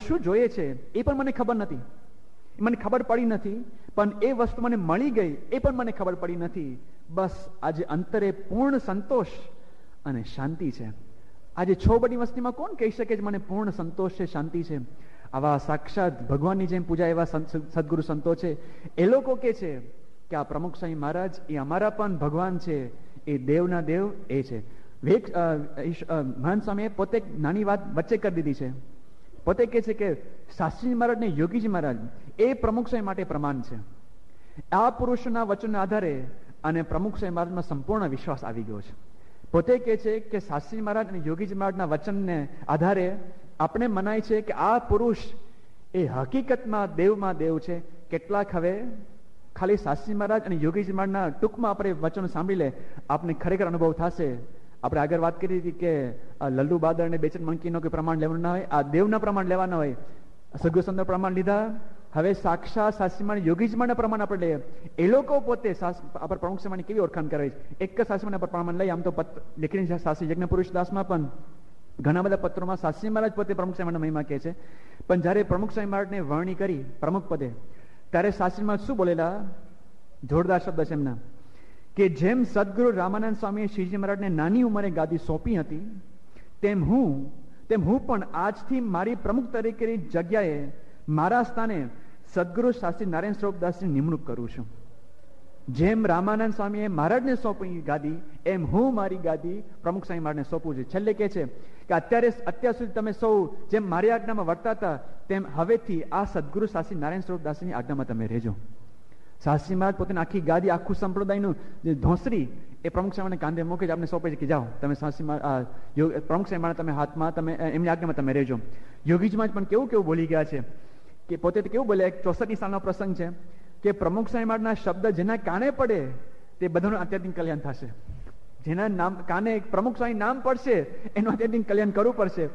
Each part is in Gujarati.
શું જોઈએ છે એ પણ મને ખબર નથી, મને ખબર પડી નથી, પણ એ વસ્તુ મને મળી ગઈ એ પણ મને ખબર પડી નથી. બસ આજે અંતરે પૂર્ણ સંતોષ અને શાંતિ છે. આજે છો બધી વસ્તીમાં કોણ કહી શકે છે મને પૂર્ણ સંતોષ છે, શાંતિ છે? આવા સાક્ષાત ભગવાનની જેમ પૂજા એવા સદગુરુ સંતો છે, એ લોકો કે છે કે આ પ્રમુખ સ્વામી મહારાજ એ અમારા પણ ભગવાન છે, એ દેવના દેવ એ છે. મહાન સ્વામીએ પોતે નાની વાત વચ્ચે કરી દીધી છે. પોતે કહે છે કે શાસ્ત્રીજી મહારાજ ને યોગીજી મહારાજ એ પ્રમુખ સ્વામી માટે પ્રમાણ છે. આ પુરુષના વચનના આધારે અને પ્રમુખ સ્વામી મહારાજમાં સંપૂર્ણ વિશ્વાસ આવી ગયો છે. પોતે કહે છે કે શાસ્ત્રીજી મહારાજ અને યોગીજી મહારાજના વચનને આધારે આપણે મનાય છે કે આ પુરુષ એ હકીકતમાં દેવમાં દેવ છે. કેટલાક હવે ખાલી શાસ્ત્રીજી મહારાજ અને યોગીજી મહારાજના ટૂંકમાં આપણે વચનો સાંભળી લે, આપને ખરેખર અનુભવ થશે. આપણે આગળ વાત કરી હતી કે લલ્લુ બાદર અને બેચન મંકીનો કોઈ પ્રમાણ લેવાનું ના હોય, આ દેવના પ્રમાણ લેવાના હોય. સદગુરુ સંતોના પ્રમાણ લીધા, હવે સાક્ષાત શાસ્ત્રીજી યોગીજી મહારાજના પ્રમાણ આપણે લઈએ. એ લોકો પોતે આપણે પ્રમુખ સ્વામીની કેવી ઓળખાણ કરે છે, એક જ શાસ્ત્રીના પ્રમાણ લઈએ. આમ તો લેખની શાસ્ત્રી યજ્ઞ પુરુષ દાસમાં પણ ઘણા બધા પત્રોમાં શાસ્ત્રી મહારાજ પોતે પ્રમુખ સ્વામીના મહિમા કહે છે. પણ જયારે પ્રમુખ સ્વામી મહારાજને વરણી કરી પ્રમુખ પદે, ત્યારે શાસ્ત્રી મહારાજ શું બોલેલા? જોરદાર શબ્દ છે એમના, કે જેમ સદગુરુ રામાનંદ સ્વામીએ શ્રીજી મહારાજને નાની ઉંમરે ગાદી સોંપી હતી, તેમ હું પણ આજથી મારી પ્રમુખ તરીકેની જગ્યાએ મારા સ્થાને સદગુરુ શાસ્ત્રી નારાયણ સ્વરૂપદાસની નિમણૂક કરું છું. જેમ રામાનંદ સ્વામીએ મહારાજને સોંપી ગાદી, એમ હું મારી ગાદી પ્રમુખ સ્વામી મહારાજને સોંપું છું. છેલ્લે કે છે કે અત્યાર સુધી તમે સૌ જેમ મારી આજ્ઞામાં વર્તા હતા, તેમ હવેથી આ સદગુરુ શાસ્ત્રી નારાયણ સ્વરૂપદાસની આજ્ઞામાં તમે રહેજો. શાસ્ત્રી મહારાજ પોતાની આખી ગાદી, આખું સંપ્રદાયનું જે ધોંસરી એ પ્રમુખ સ્વામીને કાંધે મૂકે છે, આપણે સોંપે છે કે જાઓ તમે શાસ્ત્રી પ્રમુખ સ્વામી મહારાજ તમે હાથમાં, તમે એમની આજ્ઞામાં તમે રહેજો. યોગીજીમાં પણ કેવું બોલી ગયા છે કે પોતે કેવું બોલ્યા, 64 સાલનો પ્રસંગ છે કે પ્રમુખ સ્વામી મહારાજના શબ્દ જેના કાને પડે તે બધાનું આધ્યાત્મિક કલ્યાણ થશે. જેના નામ કાને પ્રમુખ સ્વામી નામ પડશે એનું આધ્યાત્મિક કલ્યાણ કરવું પડશે.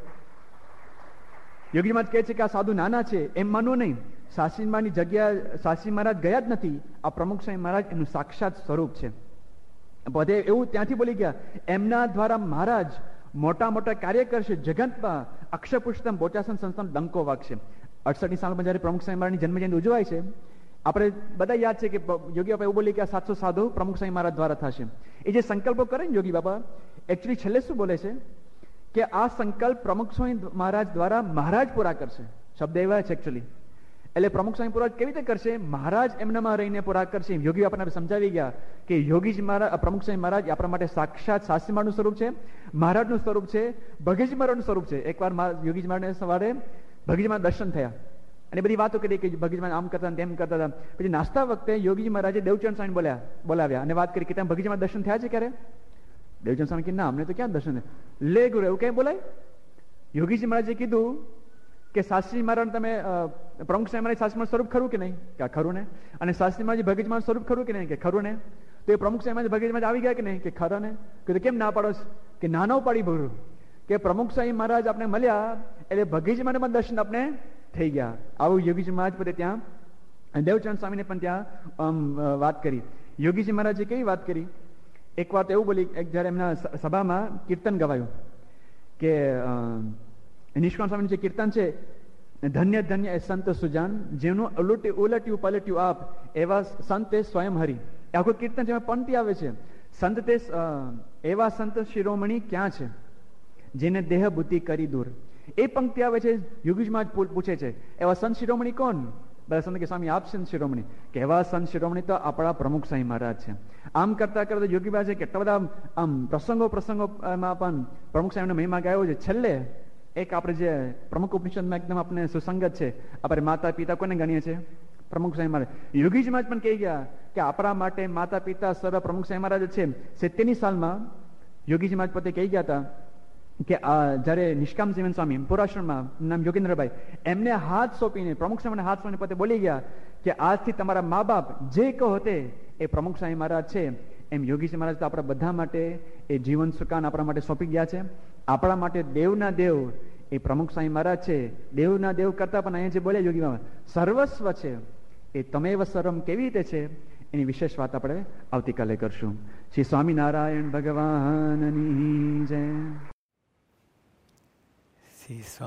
યોગીજી કહે છે કે આ સાધુ નાના છે એમ માનવું નહીં. શાસ્ત્રી મહારાજની જગ્યા શાસ્ત્રી મહારાજ ગયા જ નથી, આ પ્રમુખ સ્વામી મહારાજ એનું સાક્ષાત સ્વરૂપ છે. બધે એવું ત્યાંથી બોલી ગયા, એમના દ્વારા મહારાજ મોટા મોટા કાર્ય કરશે. જગતમાં અક્ષરપુરુષોત્તમ બોચાસન સંસ્થાનો ડંકો વાગશે. 68 સાલમાં જયારે પ્રમુખ સ્વામી મહારાજની જન્મજયંતિ ઉજવાય છે, આપણે બધા યાદ છે કે યોગી બાપા એવું બોલે કે આ 700 સાધુ પ્રમુખ સ્વામી મહારાજ દ્વારા થશે. એ જે સંકલ્પો કરે ને યોગી બાપા, એકચ્યુઅલી છેલ્લે શું બોલે છે કે આ સંકલ્પ પ્રમુખ સ્વામી મહારાજ દ્વારા મહારાજ પૂરા કરશે. શબ્દ એવા છે એકચ્યુઅલી. એટલે પ્રમુખ સ્વામી પૂરા કેવી રીતે કરશે? મહારાજ એમનામાં રહીને પૂરા કરશે. યોગી આપણને સમજાવી ગયા કે યોગીજી મહારાજ, પ્રમુખ સ્વામી મહારાજ આપણા માટે સાક્ષાત શાસ્ત્રી મહારાજનું સ્વરૂપ છે, મહારાજનું સ્વરૂપ છે, ભગતજી મહારાજનું સ્વરૂપ છે. એકવાર યોગીજી મહારાજને સવારે ભગતજી મહારાજ દર્શન થયા અને બધી વાતો કરી કે ભગતજી મહારાજ આમ કરતા તેમ કરતા હતા. પછી નાસ્તા વખતે યોગીજી મહારાજે દેવચરણ સ્વામી બોલાવ્યા અને વાત કરી કે તમે ભગતજી મહારાજ દર્શન થયા છે ક્યારે? દેવચરણ સ્વામી કે ના, અમને તો ક્યાં દર્શન લે ગુરુ, એવું ક્યાં બોલાય? યોગીજી મહારાજે કીધું કે શાસ્ત્રી મહારાજ તમે પ્રમુખ સ્વામી મહારાજ શાસ્ત્રી સ્વરૂપ ખરું કે નહીં? કે ખરું ને. અને શાસ્ત્રી મહારાજ ભગતજી મહારાજ સ્વરૂપ ખરું કે નહીં? કે ખરું ને. તો એ પ્રમુખ સ્વામી મહારાજ ભગતજી મહારાજ આવી ગયા કે નહીં? કે ખરા ને. કે કેમ ના પાડો? કે નાનો પાડી ભરું કે પ્રમુખ સ્વામી મહારાજ આપણે મળ્યા એટલે ભગતજી મહારાજ દર્શન આપણે થઈ ગયા. આવું યોગીજી મહારાજ પોતે ત્યાં દેવચરણ સ્વામીને પણ ત્યાં વાત કરી. યોગીજી મહારાજે કેવી વાત કરી? એક વાત એવું બોલી, જયારે એમના સભામાં કીર્તન ગવાયું કે નિષ્કામ સ્વામીનું જે કીર્તન છે, ધન્ય ધન્ય એ સંત સુજાન, જેનું ઉલટ્યું પલટ્યું આપ, એવા સંત એ સ્વયં હરિ. આખું કીર્તન જેમાં પંક્તિ આવે છે, સંત તે એવા સંત શિરોમણી ક્યાં છે જેને દેહ બુદ્ધિ કરી દૂર. એ પંક્તિ આવે છે. યોગીજીમાં પૂછે છે એવા સંત શિરોમણી કોણ? બધા સંત કે સ્વામી આપ સંત શિરોમણી. કે એવા સંત શિરોમણી તો આપણા પ્રમુખ સ્વામી મહારાજ છે. આમ કરતા કરતા યોગી બાજે કેટલા બધા આમ પ્રસંગોમાં પણ પ્રમુખ સ્વામીનો મહિમા ગાયો છે. છેલ્લે એક આપણે જે પ્રમુખ ઉપનિષદમાં એકદમ આપણે સુસંગત છે, આપણે માતા પિતા કોને ગણીએ છીએ? પ્રમુખ સ્વામી મહારાજ. યોગીજીમાં પણ કહી ગયા કે આપણા માટે માતા પિતા સર્વ પ્રમુખ સ્વામી મહારાજ છે. 70ની સાલમાં યોગીજીમાં પોતે કહી ગયા હતા કે જયારે નિષ્કામ જીવન સ્વામી પુરાશ્રમમાં, નામ યોગેન્દ્રભાઈ, એમને હાથ સોંપીને પ્રમુખ સ્વામીને હાથ સોંપીને પોતે બોલી ગયા કે આજથી તમારા મા બાપ જે કહો તે એ પ્રમુખ સ્વામી મહારાજ છે. એમ યોગીજી મહારાજ તો આપણા બધા માટે એ જીવન સુકાન આપણા માટે સોંપી ગયા છે. આપણા માટે દેવના દેવ એ પ્રમુખ સ્વામી મહારાજ છે. દેવના દેવ કરતા પણ અહીંયા જે બોલ્યા યોગી સર્વસ્વ છે, એ તમેવ સર્વમ કેવી રીતે છે એની વિશેષ વાત આપણે આવતીકાલે કરશું. શ્રી સ્વામિનારાયણ ભગવાનની જય.